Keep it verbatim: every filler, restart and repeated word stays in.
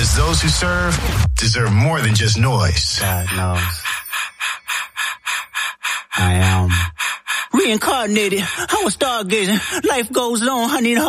Because those who serve deserve more than just noise. God knows. I am reincarnated. I was stargazing. Life goes on. I need a